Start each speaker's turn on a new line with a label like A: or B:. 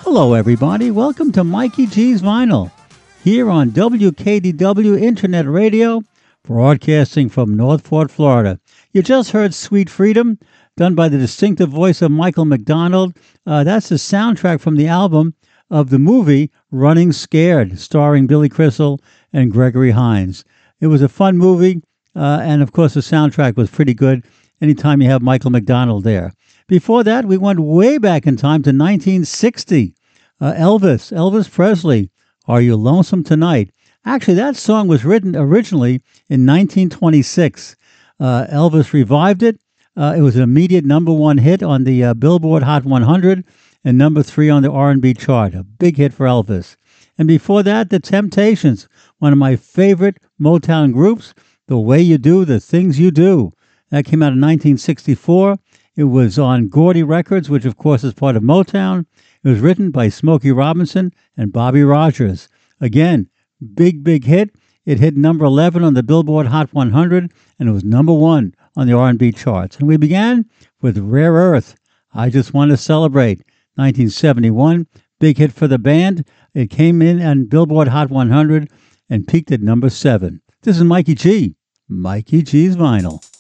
A: Hello, everybody. Welcome to Mikey G's Vinyl here on WKDW Internet Radio, broadcasting from North Port, Florida. You just heard Sweet Freedom, done by the distinctive voice of Michael McDonald. That's the soundtrack from the album of the movie Running Scared, starring Billy Crystal and Gregory Hines. It was a fun movie, and of course the soundtrack was pretty good anytime you have Michael McDonald there. Before that, we went way back in time to 1960. Elvis Presley, Are You Lonesome Tonight? Actually, that song was written originally in 1926. Elvis revived it. It was an immediate number one hit on the Billboard Hot 100 and number 3 on the R&B chart. A big hit for Elvis. And before that, The Temptations, one of my favorite Motown groups, The Way You Do, The Things You Do. That came out in 1964. It was on Gordy Records, which of course is part of Motown. It was written by Smokey Robinson and Bobby Rogers. Again, big hit. It hit number 11 on the Billboard Hot 100, and it was number 1 on the R&B charts. And we began with Rare Earth, I Just Want to Celebrate, 1971. Big hit for the band. It came in on Billboard Hot 100 and peaked at number 7. This is Mikey G. Mikey G's Vinyl.